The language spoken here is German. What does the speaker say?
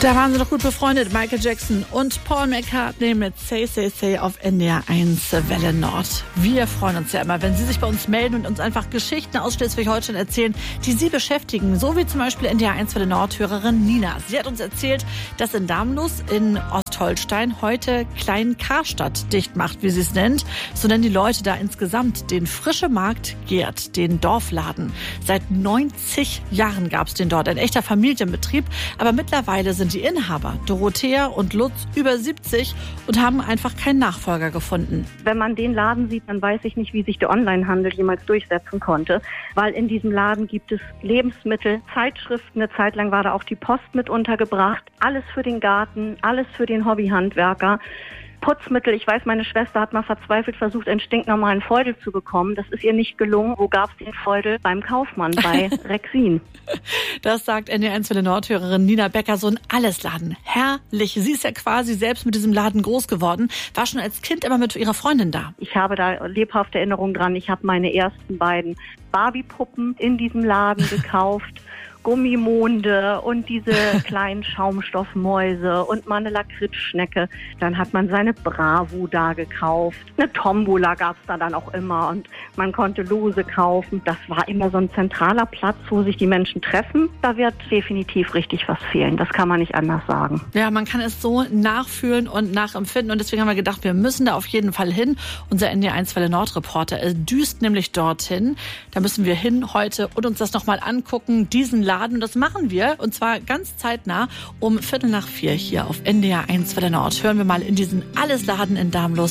Da waren sie doch gut befreundet, Michael Jackson und Paul McCartney mit Say, Say, Say auf NDR 1 Welle Nord. Wir freuen uns ja immer, wenn Sie sich bei uns melden und uns einfach Geschichten aus Schleswig-Holstein erzählen, die Sie beschäftigen. So wie zum Beispiel NDR 1 Welle Nord-Hörerin Nina. Sie hat uns erzählt, dass in Damlos in Ostholstein heute Klein-Karstadt dicht macht, wie sie es nennt. So nennen die Leute da insgesamt den Frische Markt Gerd, den Dorfladen. Seit 90 Jahren gab es den dort, ein echter Familienbetrieb. Aber mittlerweile sind die Inhaber, Dorothea und Lutz, über 70 und haben einfach keinen Nachfolger gefunden. Wenn man den Laden sieht, dann weiß ich nicht, wie sich der Onlinehandel jemals durchsetzen konnte. Weil in diesem Laden gibt es Lebensmittel, Zeitschriften. Eine Zeit lang war da auch die Post mit untergebracht. Alles für den Garten, alles für den Hobbyhandwerker. Putzmittel. Ich weiß, meine Schwester hat mal verzweifelt versucht, einen stinknormalen Feudel zu bekommen. Das ist ihr nicht gelungen. Wo gab's den Feudel? Beim Kaufmann, bei Rexin. Das sagt NDR 1 Welle Nord-Hörerin Nina Becker, so ein Allesladen. Herrlich. Sie ist ja quasi selbst mit diesem Laden groß geworden. War schon als Kind immer mit ihrer Freundin da. Ich habe da lebhafte Erinnerungen dran. Ich habe meine ersten beiden Barbie-Puppen in diesem Laden gekauft. Gummimonde und diese kleinen Schaumstoffmäuse und mal eine Lakritzschnecke. Dann hat man seine Bravo da gekauft. Eine Tombola gab's da dann auch immer und man konnte Lose kaufen. Das war immer so ein zentraler Platz, wo sich die Menschen treffen. Da wird definitiv richtig was fehlen. Das kann man nicht anders sagen. Ja, man kann es so nachfühlen und nachempfinden und deswegen haben wir gedacht, wir müssen da auf jeden Fall hin. Unser NDR 1 Welle Nord-Reporter düst nämlich dorthin. Da müssen wir hin heute und uns das nochmal angucken, diesen Laden. Und das machen wir, und zwar ganz zeitnah um 3:45 hier auf NDR 1 Welle Nord. Hören wir mal in diesen Allesladen in Damlos